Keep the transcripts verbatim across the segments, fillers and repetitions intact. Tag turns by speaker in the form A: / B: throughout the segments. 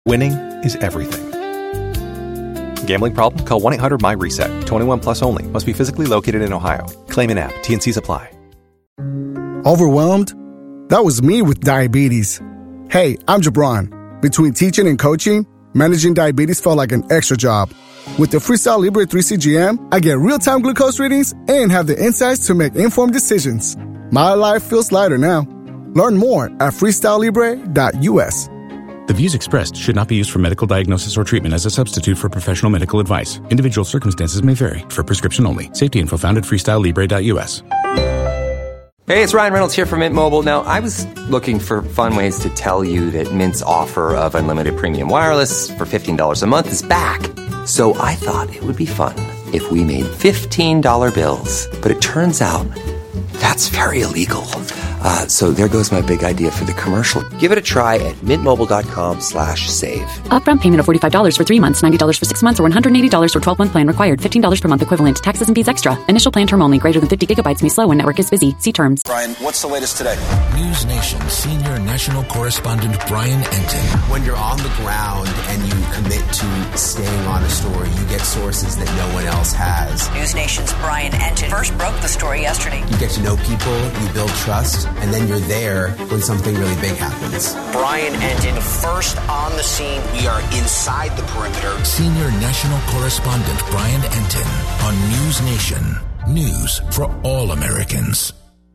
A: Winning is everything. Gambling problem? Call one eight hundred my reset. twenty-one plus only. Must be physically located in Ohio. Claim in app. T and C's apply.
B: Overwhelmed? That was me with diabetes. Hey, I'm Jabron. Between teaching and coaching, managing diabetes felt like an extra job. With the Freestyle Libre three C G M, I get real-time glucose readings and have the insights to make informed decisions. My life feels lighter now. Learn more at freestyle libre dot u s.
C: The views expressed should not be used for medical diagnosis or treatment as a substitute for professional medical advice. Individual circumstances may vary. For prescription only. Safety info found at freestyle libre dot u s.
D: Hey, it's Ryan Reynolds here from Mint Mobile. Now, I was looking for fun ways to tell you that Mint's offer of unlimited premium wireless for fifteen dollars a month is back. So I thought it would be fun if we made fifteen dollar bills. But it turns out that's very illegal. Uh, so there goes my big idea for the commercial. Give it a try at mintmobile.com slash save.
E: Upfront payment of forty-five dollars for three months, ninety dollars for six months, or one hundred eighty dollars for twelve-month plan required. fifteen dollars per month equivalent. Taxes and fees extra. Initial plan term only. Greater than fifty gigabytes may slow when network is busy. See terms.
F: Brian, what's the latest today?
G: News Nation senior national correspondent Brian Entin.
H: When you're on the ground and you commit to staying on a story, you get sources that no one else has.
I: News Nation's Brian Entin first broke the story yesterday.
H: You get to know people, you build trust, and then you're there when something really big happens.
I: Brian Entin, first on the scene.
F: We are inside the perimeter.
G: Senior national correspondent Brian Entin on News Nation. News for all Americans.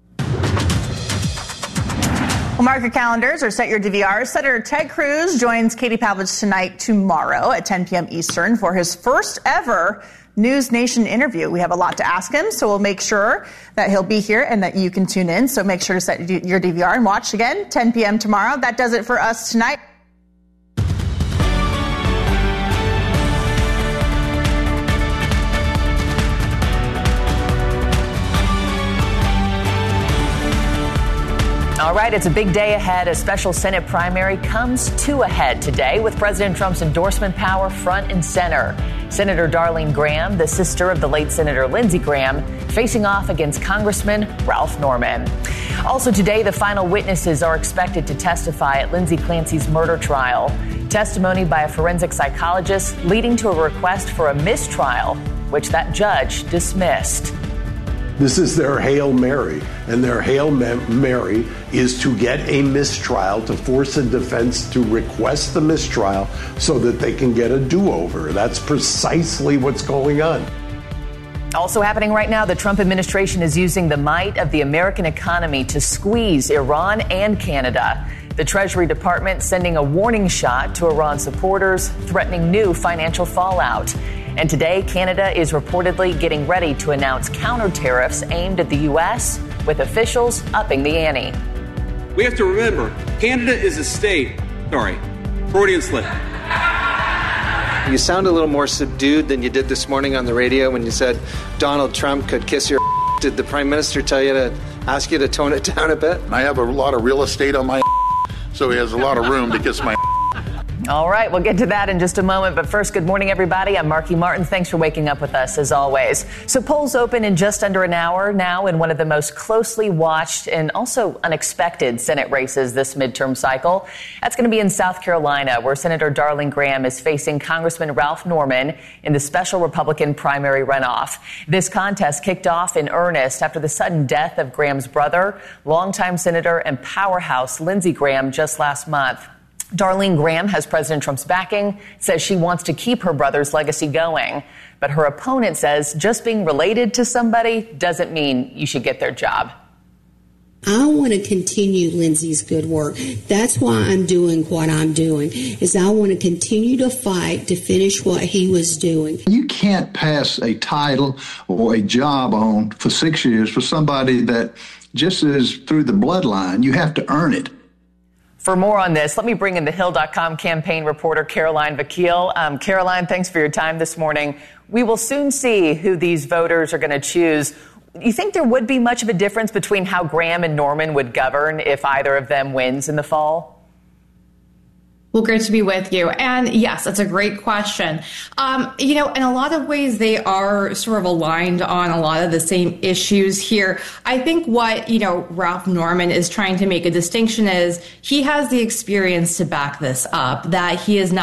J: Well, mark your calendars or set your D V Rs. Senator Ted Cruz joins Katie Pavlich tonight, tomorrow at ten p.m. Eastern for his first ever News Nation interview. We have a lot to ask him, so we'll make sure that he'll be here and that you can tune in. So make sure to set your D V R and watch again, ten p.m. tomorrow. That does it for us tonight.
K: All right, it's a big day ahead. A special Senate primary comes to a head today with President Trump's endorsement power front and center. Senator Darlene Graham, the sister of the late Senator Lindsey Graham, facing off against Congressman Ralph Norman. Also today, the final witnesses are expected to testify at Lindsay Clancy's murder trial. Testimony by a forensic psychologist leading to a request for a mistrial, which that judge dismissed.
L: This is their Hail Mary, and their Hail Mary is to get a mistrial, to force a defense to request the mistrial so that they can get a do-over. That's precisely what's going on.
K: Also happening right now, the Trump administration is using the might of the American economy to squeeze Iran and Canada. The Treasury Department sending a warning shot to Iran supporters, threatening new financial fallout. And today, Canada is reportedly getting ready to announce counter tariffs aimed at the U S, with officials upping the ante.
M: We have to remember, Canada is a state. Sorry, Freudian slip.
N: You sound a little more subdued than you did this morning on the radio when you said Donald Trump could kiss your. Did the Prime Minister tell you to ask you to tone it down a bit?
O: I have a lot of real estate on my so he has a lot of room to kiss my.
K: All right, we'll get to that in just a moment. But first, good morning, everybody. I'm Marky Martin. Thanks for waking up with us, as always. So polls open in just under an hour now in one of the most closely watched and also unexpected Senate races this midterm cycle. That's going to be in South Carolina, where Senator Darlene Graham is facing Congressman Ralph Norman in the special Republican primary runoff. This contest kicked off in earnest after the sudden death of Graham's brother, longtime Senator and powerhouse Lindsey Graham, just last month. Darlene Graham has President Trump's backing, says she wants to keep her brother's legacy going. But her opponent says just being related to somebody doesn't mean you should get their job.
P: I want to continue Lindsey's good work. That's why I'm doing what I'm doing, is I want to continue to fight to finish what he was doing.
Q: You can't pass a title or a job on for six years for somebody that just is through the bloodline. You have to earn it.
K: For more on this, let me bring in the Hill dot com campaign reporter Caroline Vakil. Um, Caroline, thanks for your time this morning. We will soon see who these voters are going to choose. You think there would be much of a difference between how Graham and Norman would govern if either of them wins in the fall?
R: Well, great to be with you. And yes, that's a great question. Um, you know, in a lot of ways, they are sort of aligned on a lot of the same issues here. I think what, you know, Ralph Norman is trying to make a distinction is he has the experience to back this up, that he is not